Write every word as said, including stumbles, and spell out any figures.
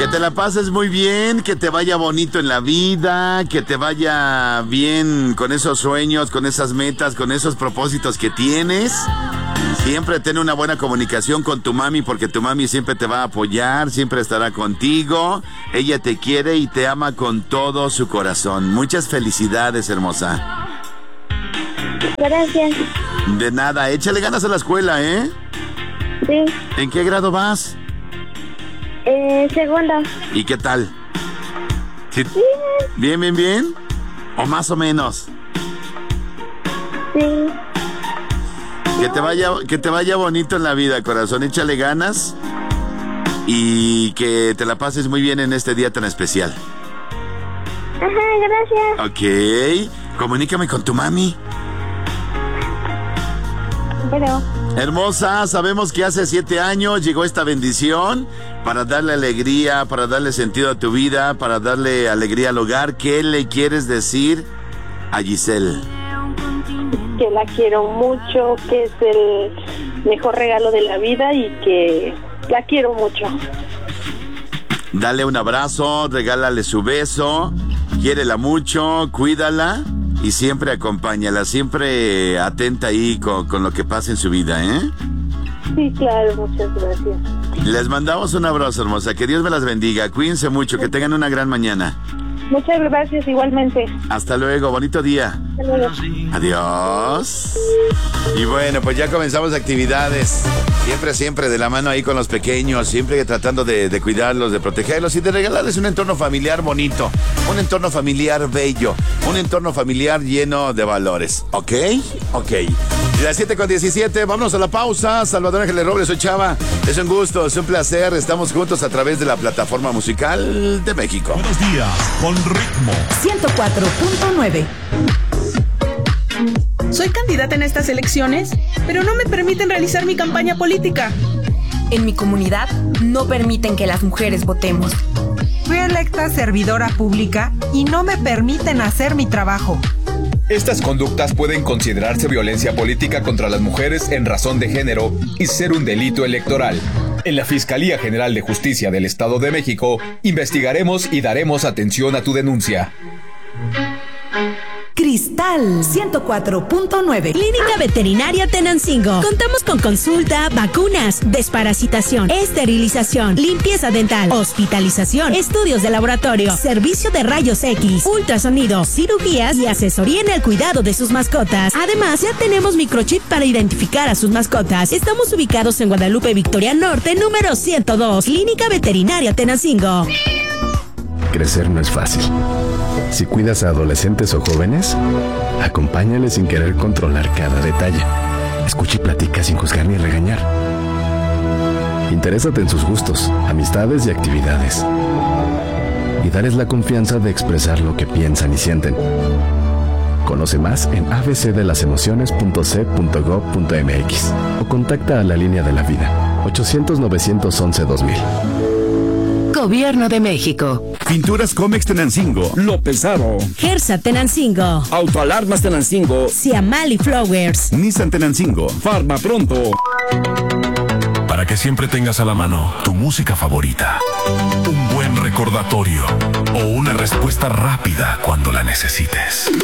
Que te la pases muy bien, que te vaya bonito en la vida, que te vaya bien con esos sueños, con esas metas, con esos propósitos que tienes. Siempre ten una buena comunicación con tu mami porque tu mami siempre te va a apoyar, siempre estará contigo. Ella te quiere y te ama con todo su corazón. Muchas felicidades, hermosa. Gracias. De nada, échale ganas a la escuela, ¿eh? Sí. ¿En qué grado vas? Eh, segunda. ¿Y qué tal? ¿Sí? Sí. ¿Bien, bien, bien? ¿O más o menos? Sí. Que te vaya, que te vaya bonito en la vida, corazón. Échale ganas y que te la pases muy bien en este día tan especial. Ajá, gracias. Ok. Comunícame con tu mami. Bueno. Hermosa, sabemos que hace siete años llegó esta bendición para darle alegría, para darle sentido a tu vida, para darle alegría al hogar. ¿Qué le quieres decir a Giselle? Que la quiero mucho, que es el mejor regalo de la vida y que la quiero mucho. Dale un abrazo, regálale su beso, quiérela mucho, cuídala y siempre acompáñala, siempre atenta ahí con, con lo que pasa en su vida, ¿eh? Sí, claro, muchas gracias. Les mandamos un abrazo, hermosa, que Dios me las bendiga, cuídense mucho, que tengan una gran mañana. Muchas gracias, igualmente. Hasta luego, bonito día. Hasta luego. Adiós. Y bueno, pues ya comenzamos actividades. Siempre, siempre de la mano ahí con los pequeños, siempre tratando de, de cuidarlos, de protegerlos y de regalarles un entorno familiar bonito, un entorno familiar bello, un entorno familiar lleno de valores. ¿Ok? Ok. Y las siete con diecisiete, vámonos a la pausa. Salvador Ángeles Robles, soy Chava. Es un gusto, es un placer. Estamos juntos a través de la plataforma musical de México. Buenos días, con ritmo. ciento cuatro punto nueve. Soy candidata en estas elecciones, pero no me permiten realizar mi campaña política. En mi comunidad no permiten que las mujeres votemos. Fui electa servidora pública y no me permiten hacer mi trabajo. Estas conductas pueden considerarse violencia política contra las mujeres en razón de género y ser un delito electoral. En la Fiscalía General de Justicia del Estado de México, investigaremos y daremos atención a tu denuncia. Cristal ciento cuatro punto nueve. Clínica Veterinaria Tenancingo. Contamos con consulta, vacunas, desparasitación, esterilización, limpieza dental, hospitalización, estudios de laboratorio, servicio de rayos X, ultrasonido, cirugías y asesoría en el cuidado de sus mascotas. Además, ya tenemos microchip para identificar a sus mascotas. Estamos ubicados en Guadalupe Victoria Norte, número ciento dos. Clínica Veterinaria Tenancingo. Crecer no es fácil. Si cuidas a adolescentes o jóvenes, acompáñales sin querer controlar cada detalle. Escucha y platica sin juzgar ni regañar. Interésate en sus gustos, amistades y actividades. Y dales la confianza de expresar lo que piensan y sienten. Conoce más en a b c de las emociones punto c punto gob punto m x o contacta a la línea de la vida ochocientos novecientos once dos mil. Gobierno de México. Pinturas Comex Tenancingo. Lo Pesado. Gersa Tenancingo. Autoalarmas Tenancingo. Ciamali Flowers. Nissan Tenancingo. Farma Pronto. Para que siempre tengas a la mano tu música favorita, un buen recordatorio o una respuesta rápida cuando la necesites.